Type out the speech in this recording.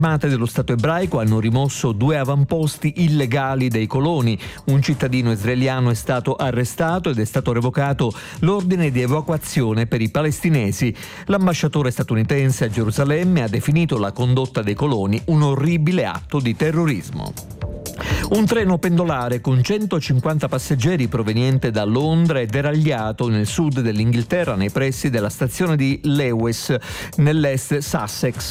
armate dello Stato ebraico hanno rimosso 2 avamposti illegali dei coloni. Un cittadino israeliano è stato arrestato ed è stato revocato l'ordine di evacuazione per i palestinesi. L'ambasciatore statunitense a Gerusalemme ha definito la condotta dei coloni un orribile atto di terrorismo. Un treno pendolare con 150 passeggeri proveniente da Londra è deragliato nel sud dell'Inghilterra nei pressi della stazione di Lewes, nell'est Sussex.